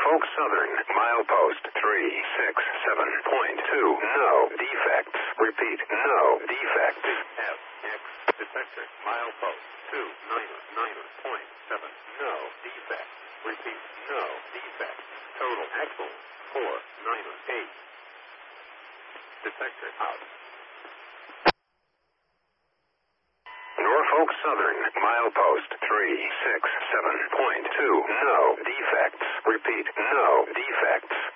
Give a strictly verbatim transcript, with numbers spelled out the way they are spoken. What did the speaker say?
Norfolk Southern, milepost three six seven point two. No defects. Repeat, no defects. F X detector, milepost two nine nine point seven. No defects. Repeat, no defects. Total axle four nine eight. Detector out. Norfolk Southern, milepost three six seven point two. No defects. Repeat, no defects.